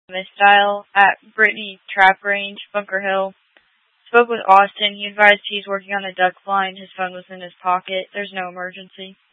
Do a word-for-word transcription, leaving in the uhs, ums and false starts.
Mistyle at Brittany Trap Range, Bunker Hill. Spoke with Austin. He advised he's working on a duck blind. His phone was in his pocket. There's no emergency.